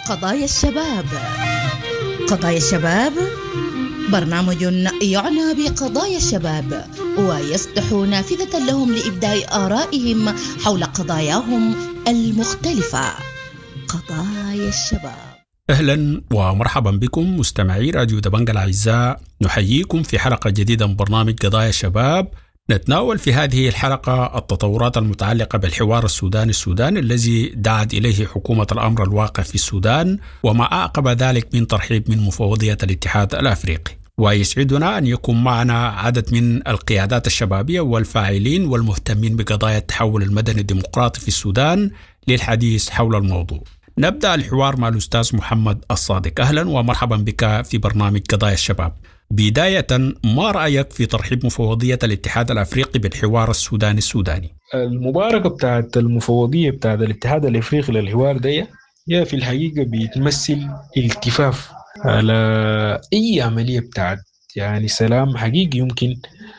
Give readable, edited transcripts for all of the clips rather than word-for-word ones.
قضايا الشباب. قضايا الشباب برنامج يعنى بقضايا الشباب ويفتح نافذة لهم لإبداء آرائهم حول قضاياهم المختلفة. قضايا الشباب. أهلا ومرحبا بكم مستمعي راديو دبنجة الأعزاء، نحييكم في حلقة جديدة من برنامج قضايا الشباب. نتناول في هذه الحلقة التطورات المتعلقة بالحوار السوداني الذي دعت إليه حكومة الأمر الواقع في السودان، وما أعقب ذلك من ترحيب من مفوضية الاتحاد الأفريقي. ويسعدنا أن يكون معنا عدد من القيادات الشبابية والفاعلين والمهتمين بقضايا التحول المدني الديمقراطي في السودان للحديث حول الموضوع. نبدأ الحوار مع الأستاذ محمد الصادق. أهلا ومرحبا بك في برنامج قضايا الشباب. بداية، ما رأيك في ترحيب مفوضية الاتحاد الأفريقي بالحوار السوداني؟ المباركة بتاعت المفوضية بتاعت الاتحاد الأفريقي للحوار ده هي في الحقيقة بتمثل التفاف على أي عملية بتاعت يعني سلام حقيقي يمكن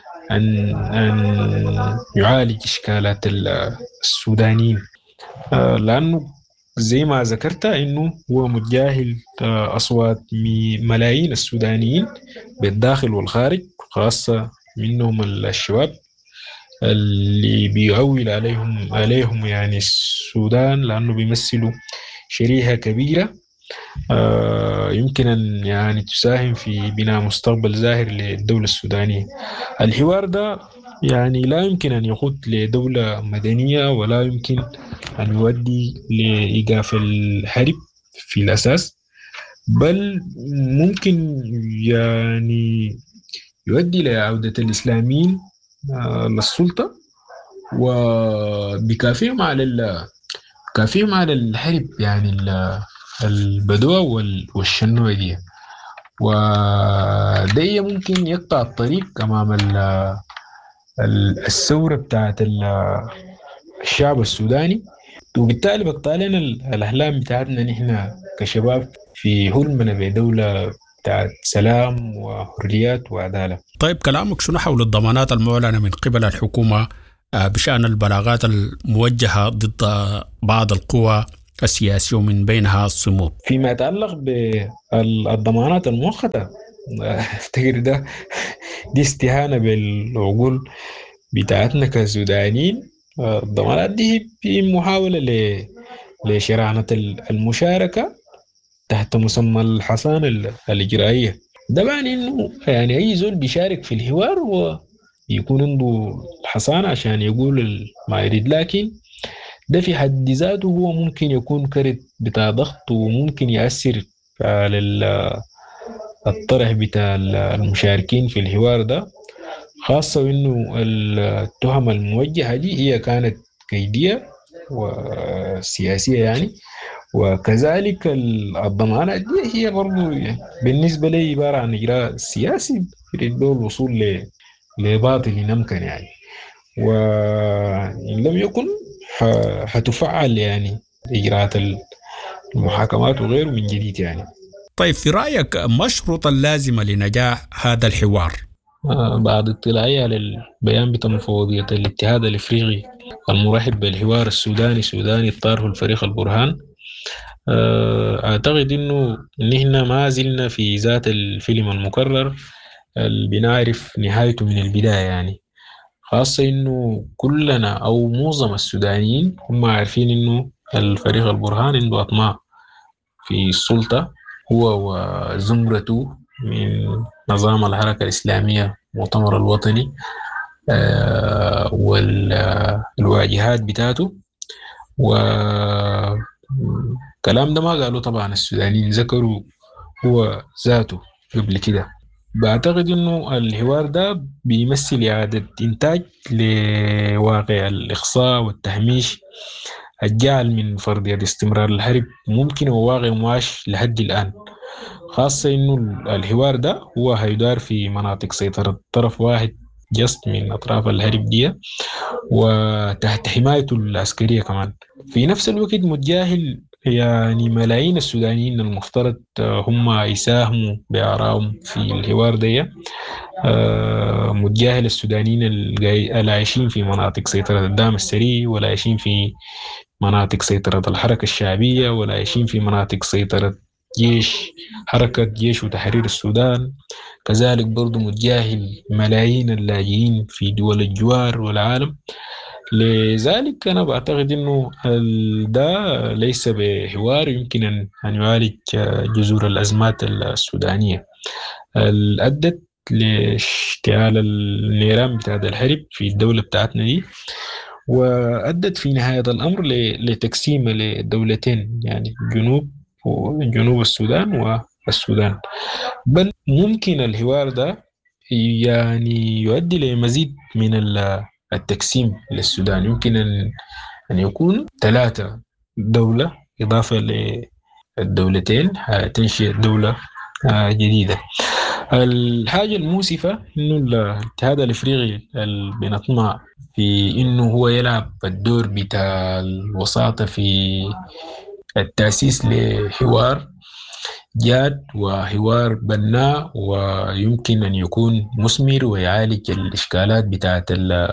أن يعالج إشكالات السودانيين، لأنه زي ما ذكرت إنه هو متجاهل أصوات ملايين السودانيين بالداخل والخارج، خاصة منهم الشباب اللي بيعول عليهم يعني السودان، لأنه بيمثلوا شريحة كبيرة يمكن أن يعني تساهم في بناء مستقبل زاهر للدولة السودانية. الحوار ده يعني لا يمكن أن يقود لدولة مدنية، ولا يمكن أن يؤدي لإيقاف الحرب في الأساس، بل ممكن يعني يؤدي لعودة الإسلاميين للسلطة وبكافيهم على الحرب يعني البدوة والشنوة دي، وده ممكن يقطع الطريق أمام الثورة بتاعت الشعب السوداني، وبالتالي بقطع لنا الأحلام بتاعتنا نحن كشباب في حلمنا بدولة بتاعت سلام وحريات وعدالة. طيب، كلامك شنو حول الضمانات المعلنة من قبل الحكومة بشأن البلاغات الموجهة ضد بعض القوى السياسية ومن بينها الصمود؟ فيما يتعلق بالضمانات المؤقتة، افتكر دي استهانة بالعقول بتاعتنا كسودانيين. الضمانات دي في محاولة لشرعنة المشاركة تحت مسمى الحصانة الإجرائية. ده معنى إنه يعني أي زول بيشارك في الحوار ويكون عنده الحصانة عشان يقول ما يريد، لكن ده في حد ذاته هو ممكن يكون كرت بتاع ضغط، وممكن يأثر على الطرح بتاع المشاركين في الحوار ده، خاصة إنه التهم الموجهة دي هي كانت كيدية وسياسية يعني، وكذلك الضمانات دي هي برضو يعني بالنسبة لي عبارة عن إجراء سياسي يريد له الوصول لباطل يمكن يعني، وإن لم يكن حتفعل يعني إجراءات المحاكمات وغيره من جديد يعني. طيب، في رأيك ما الشروط اللازمة لنجاح هذا الحوار؟ بعد اطلاعي على البيان بتاع مفوضية الاتحاد الافريقي المرحب بالحوار السوداني الطارح الفريق البرهان، اعتقد انه نحن ما زلنا في ذات الفيلم المكرر اللي بنعرف نهايته من البداية يعني، خاصة انه كلنا او معظم السودانيين هم عارفين انه الفريق البرهان عنده اطماع في السلطة، هو وزمرته من نظام الحركة الإسلامية المؤتمر الوطني والواجهات بتاعته. والكلام ده ما قالوا طبعا السودانيين، ذكروا هو ذاته قبل كده. بعتقد انه الحوار ده بيمثل إعادة إنتاج لواقع الإقصاء والتهميش الجعل من فرضية استمرار الحرب ممكن وواقع معاش لحد الآن، خاصة إنه الحوار ده هو هيدار في مناطق سيطرة طرف واحد جست من أطراف الحرب دي وتحت حمايته العسكرية كمان. في نفس الوقت متجاهل يعني ملايين السودانيين المفترض هم يساهموا بآرائهم في الحوار ده، متجاهل السودانيين اللي عايشين في مناطق سيطرة الدعم السري ولا عايشين في مناطق سيطرة الحركة الشعبية ولا عايشين في مناطق سيطرة حركة جيش وتحرير السودان. كذلك برضو متجاهل ملايين اللاجئين في دول الجوار والعالم. لذلك أنا بعتقد أنه ده ليس بحوار يمكن أن يعالج جذور الأزمات السودانية اللي أدت لاشتعال النيران بتاع الحرب في الدولة بتاعتنا دي، وأدت في نهاية الأمر لتقسيم لدولتين، يعني جنوب السودان والسودان. بل ممكن الحوار ده يعني يؤدي لمزيد من التقسيم للسودان. يمكن أن يكون 3 دولة إضافة للدولتين تنشئ دولة جديدة. الحاجة المؤسفة إنه الاتحاد الإفريقي اللي بنطمع في إنه هو يلعب الدور بتاع الوساطة في التأسيس لحوار جاد وحوار بناء ويمكن أن يكون مثمر ويعالج الإشكالات بتاعت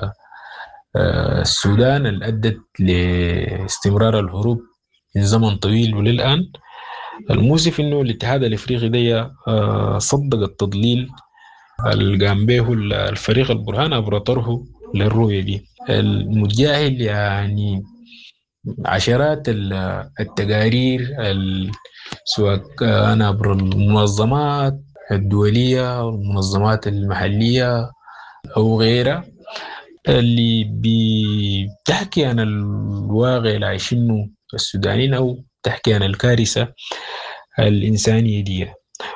السودان اللي أدت لاستمرار الحروب من زمن طويل وللآن. المؤسف إنه الاتحاد الإفريقي ده صدق التضليل اللي قام به الفريق البرهان عبر طرحه للرؤية دي. المتجاهل يعني عشرات التقارير سواء كان عبر المنظمات الدولية أو المنظمات المحلية أو غيرها اللي بتحكي عن الواقع اللي عايشينه السودانيين أو تحكي عن الكارثة الإنسانية دي.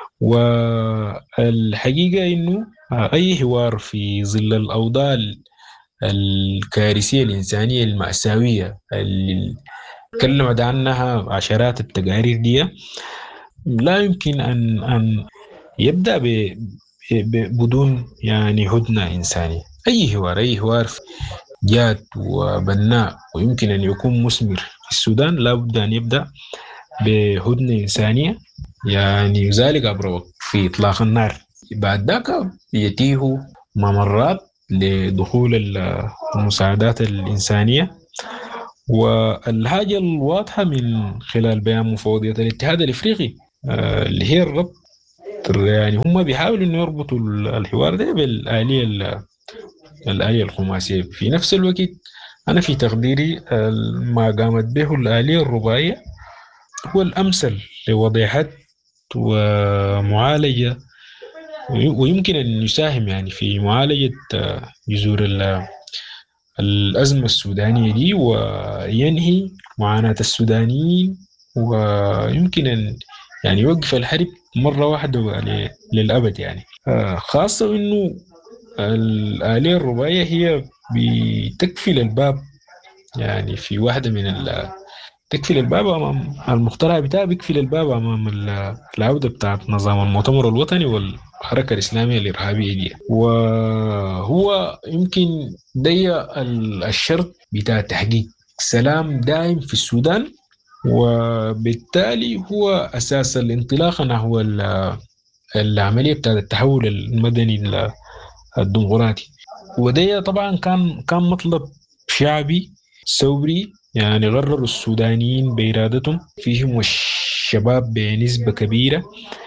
والحقيقة إنه أي حوار في ظل الأوضاع الكارثية الإنسانية المأساوية اللي تكلمت عنها عشرات التقارير دي لا يمكن أن يبدأ بدون يعني هدنة إنسانية. أي حوار جاد وبناء ويمكن أن يكون مثمر في السودان لا بد أن يبدأ بهدنة إنسانية، يعني ذلك عبر في إطلاق النار. بعد ذاك يتيه ممرات لدخول المساعدات الإنسانية. والحاجة الواضحة من خلال بيان مفوضية الاتحاد الإفريقي اللي هي الربط، يعني هم بيحاولوا إنه يربطوا الحوار ده بالآلية الخماسية. في نفس الوقت أنا في تقديري ما قامت به الآلية الرباعية هو الأمثل لوضع حد ومعالجة، ويمكن أن يساهم يعني في معالجة جذور الأزمة السودانية دي وينهي معاناة السودانيين، ويمكن أن يعني يوقف الحرب مرة واحدة للأبد. يعني خاصة أنه الآلية الرباعية هي بتكفل الباب، يعني في واحدة من تكفل الباب أمام المقترح بتاعها، بيكفل الباب أمام العودة بتاعت نظام المؤتمر الوطني والحركة الإسلامية الإرهابية دي. وهو يمكن دي الشرط بتاع تحقيق سلام دائم في السودان، وبالتالي هو أساس الانطلاقة نحو العملية بتاعت التحول المدني الديمقراطي. وده طبعا كان مطلب شعبي ثوري، يعني غرروا السودانيين بإرادتهم، فيهم الشباب بنسبة كبيرة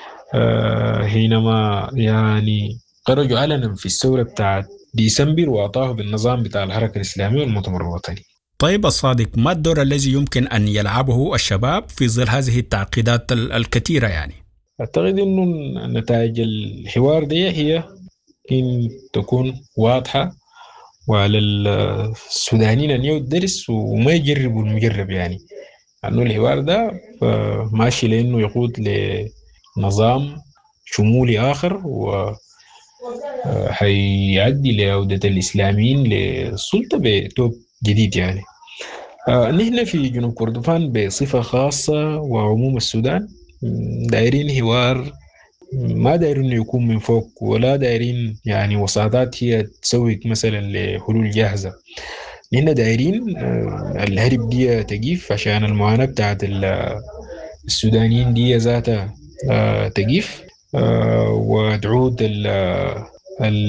حينما يعني خرجوا علنا في الثورة بتاعت ديسمبر وأطاحوا بالنظام بتاع الحركة الإسلامية والمؤتمر الوطني. طيب الصادق، ما الدور الذي يمكن أن يلعبه الشباب في ظل هذه التعقيدات الكثيرة؟ يعني أعتقد أنه نتائج الحوار دي هي إن تكون واضحة وعلى السودانيين أن يدرس وما يجربوا المجرب، يعني أنه الحوار ده ماشي لأنه يقود لنظام شمولي آخر وحيعدي لعودة الإسلاميين للسلطة بتوب جديد. يعني نحن في جنوب كردفان بصفة خاصة وعموم السودان دايرين حوار، ما دايرين يكون من فوق ولا دايرين يعني وساطات هي تسوي مثلا لحلول جاهزة. نحن دايرين الهرب دي تقيف عشان المعاناة بتاعت السودانيين دي ذاتها تقيف، وتعود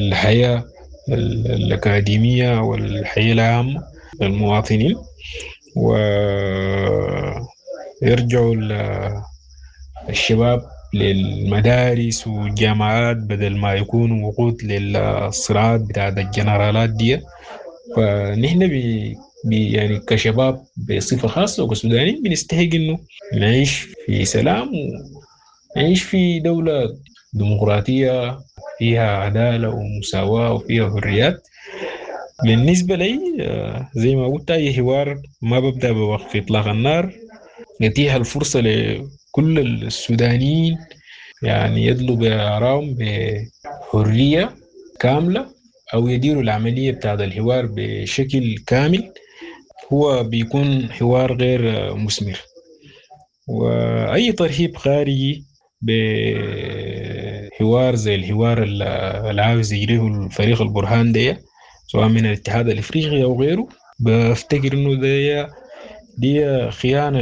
الحياة الأكاديمية والحياة العامة للمواطنين. ويرجعوا الشباب للمدارس والجامعات بدل ما يكونوا وقود للصراعات بتاعت الجنرالات دي. فنحن يعني كشباب بصفة خاصة وكسودانيين بنستحق إنه نعيش في سلام ونعيش في دولة ديمقراطية فيها عدالة ومساواة وفيها حريات. بالنسبة لي زي ما قلت أي حوار ما ببدأ بوقف إطلاق النار، يتيح الفرصة لكل السودانيين يعني يدلوا بآرائهم بحرية كاملة أو يديروا العملية بتاعت الحوار بشكل كامل. هو بيكون حوار غير مثمر، وأي ترهيب خارجي بحوار زي الحوار اللي عاوز يجريه الفريق البرهان ده سواء من الاتحاد الإفريقي أو غيره، بفتكر إنه دي خيانة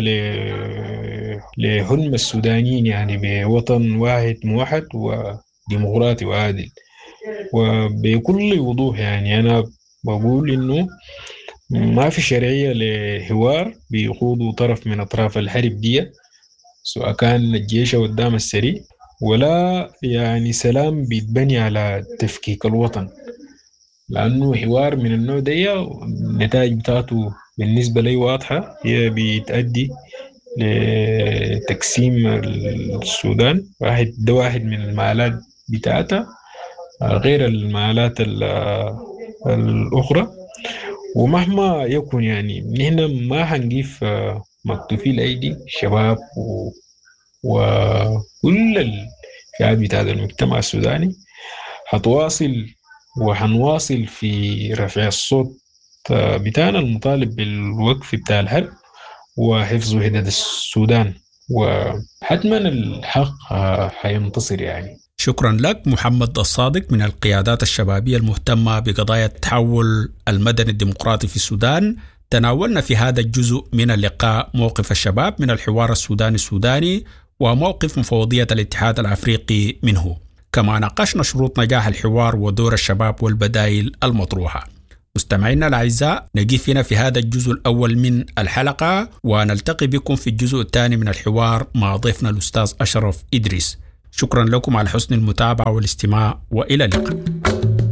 لحلم السودانيين يعني بوطن واحد موحد وديمقراطي وعادل. وبكل وضوح يعني أنا بقول إنه ما في شرعية لحوار بيخوضوا طرف من أطراف الحرب دي، سواء كان الجيش أو الدعم السريع، ولا يعني سلام بيتبني على تفكيك الوطن. لأنه حوار من النوع ده النتائج بتاعته بالنسبة لي واضحة، هي بتؤدي لتقسيم السودان. واحد من المعالات بتاعتها غير المعالات الأخرى. ومهما يكون يعني نحن ما هنقيف مكتوفي الأيدي الشباب وكل الفئات بتاعت المجتمع السوداني هتواصل وهنواصل في رفع الصوت بتاعنا المطالب بالوقف بتاع الحرب وحفظ وحدة السودان، وحتما الحق هينتصر يعني. شكرا لك محمد الصادق من القيادات الشبابية المهتمة بقضايا التحول المدني الديمقراطي في السودان. تناولنا في هذا الجزء من اللقاء موقف الشباب من الحوار السوداني وموقف مفوضية الاتحاد الأفريقي منه. كما ناقشنا شروط نجاح الحوار ودور الشباب والبدائل المطروحة. مستمعينا الأعزاء، نقف هنا في هذا الجزء الأول من الحلقة، ونلتقي بكم في الجزء الثاني من الحوار مع ضيفنا الأستاذ أشرف إدريس. شكرا لكم على حسن المتابعة والاستماع، وإلى اللقاء.